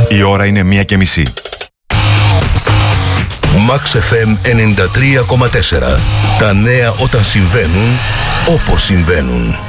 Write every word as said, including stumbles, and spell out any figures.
Η ώρα είναι μία και μισή. Max εφ εμ ενενήντα τρία κόμμα τέσσερα. Τα νέα όταν συμβαίνουν, όπως συμβαίνουν.